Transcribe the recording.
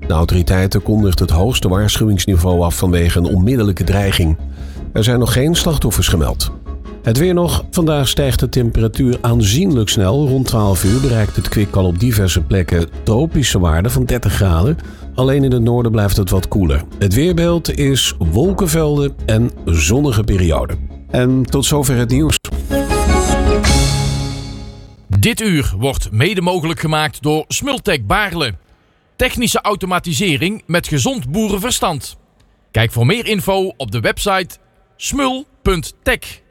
De autoriteiten kondigden het hoogste waarschuwingsniveau af vanwege een onmiddellijke dreiging. Er zijn nog geen slachtoffers gemeld. Het weer nog. Vandaag stijgt de temperatuur aanzienlijk snel. Rond 12 uur bereikt het kwik al op diverse plekken tropische waarden van 30 graden. Alleen in het noorden blijft het wat koeler. Het weerbeeld is wolkenvelden en zonnige perioden. En tot zover het nieuws. Dit uur wordt mede mogelijk gemaakt door Smultec Baarle. Technische automatisering met gezond boerenverstand. Kijk voor meer info op de website smul.tech.